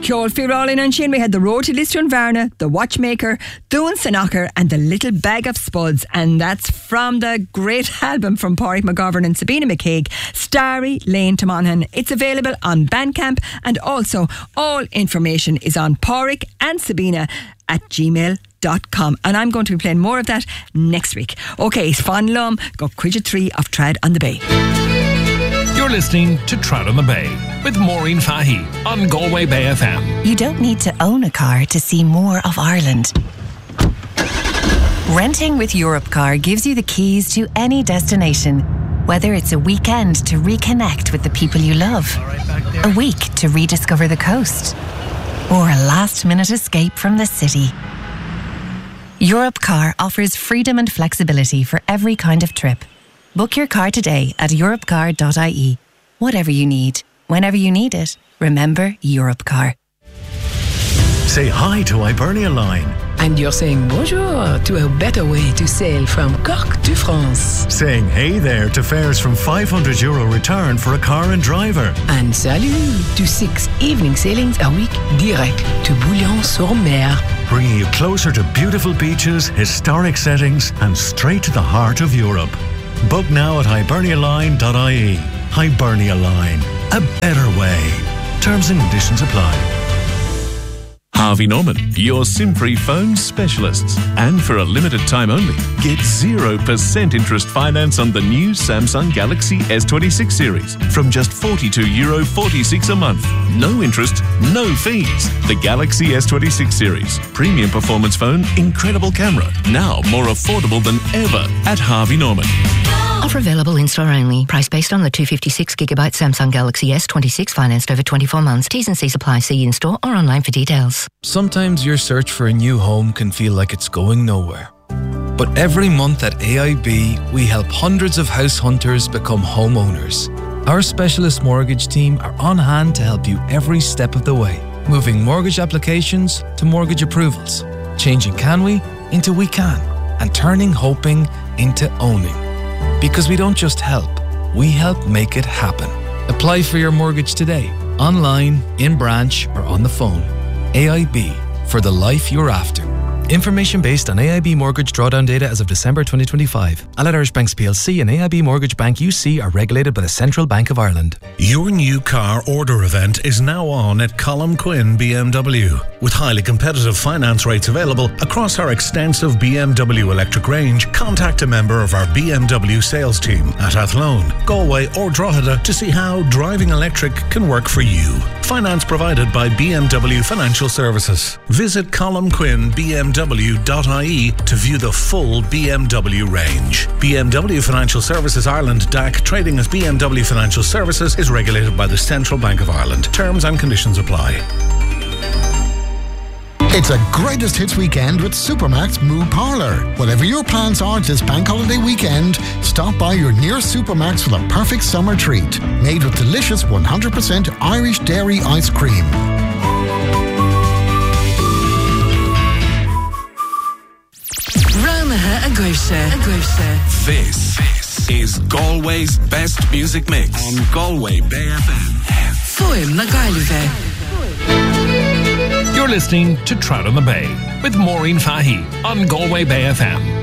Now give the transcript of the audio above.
Ceol Fiorálin and Shin, we had the Road to Lisdoonvarna, the Watchmaker, Dún Sanacher and the Little Bag of Spuds, and that's from the great album from Pádraig McGovern and Sabina McCaig, Starry Lane to Monaghan. It's available on Bandcamp, and also all information is on Pádraig and Sabina at gmail.com, and I'm going to be playing more of that next week. Okay, Fan Lum, go Quidget 3 of Trad on the Bay. You're listening to Trad on the Bay with Maureen Fahey on Galway Bay FM. You don't need to own a car to see more of Ireland. Renting with Europcar gives you the keys to any destination, whether it's a weekend to reconnect with the people you love, a week to rediscover the coast, or a last-minute escape from the city. Europcar offers freedom and flexibility for every kind of trip. Book your car today at europcar.ie. Whatever you need, whenever you need it, remember Europcar. Say hi to Hibernia Line. And you're saying bonjour to a better way to sail from Cork to France. Saying hey there to fares from €500 return for a car and driver. And salut to 6 evening sailings a week direct to Bouillon-sur-Mer. Bringing you closer to beautiful beaches, historic settings and straight to the heart of Europe. Book now at hibernialine.ie. Hibernia Line. A better way. Terms and conditions apply. Harvey Norman, your SIM-free phone specialists. And for a limited time only, get 0% interest finance on the new Samsung Galaxy S26 series from just €42.46 a month. No interest, no fees. The Galaxy S26 series. Premium performance phone, incredible camera. Now more affordable than ever at Harvey Norman. Offer available in-store only. Price based on the 256GB Samsung Galaxy S26 financed over 24 months. T's and C's apply. See in-store or online for details. Sometimes your search for a new home can feel like it's going nowhere. But every month at AIB, we help hundreds of house hunters become homeowners. Our specialist mortgage team are on hand to help you every step of the way. Moving mortgage applications to mortgage approvals. Changing can we into we can. And turning hoping into owning. Because we don't just help, we help make it happen. Apply for your mortgage today, online, in branch, or on the phone. AIB, for the life you're after. Information based on AIB mortgage drawdown data as of December 2025. Allied Irish Banks PLC and AIB Mortgage Bank UC are regulated by the Central Bank of Ireland. Your new car order event is now on at Colm Quinn BMW. With highly competitive finance rates available across our extensive BMW electric range, contact a member of our BMW sales team at Athlone, Galway or Drogheda to see how driving electric can work for you. Finance provided by BMW Financial Services. Visit colmquinnbmw.ie to view the full BMW range. BMW Financial Services Ireland DAC, trading as BMW Financial Services, is regulated by the Central Bank of Ireland. Terms and conditions apply. It's a greatest hits weekend with Supermac's Moo Parlour. Whatever your plans are this bank holiday weekend, stop by your nearest Supermac's for the perfect summer treat. Made with delicious 100% Irish dairy ice cream. Ránaha a Goisha. This is Galway's best music mix on Galway Bay FM. Foim na Gaillimhe. You're listening to Trad on the Bay with Maureen Fahey on Galway Bay FM.